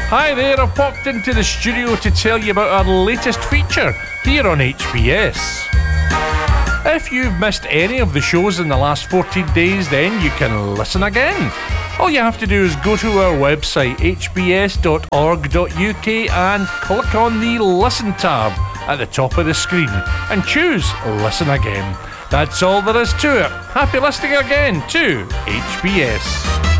Hi there, I've popped into the studio to tell you about our latest feature here on HBS. If you've missed any of the shows in the last 14 days, then you can listen again. All you have to do is go to our website, hbs.org.uk, and click on the Listen tab at the top of the screen and choose Listen Again. That's all there is to it. Happy listening again to HBS.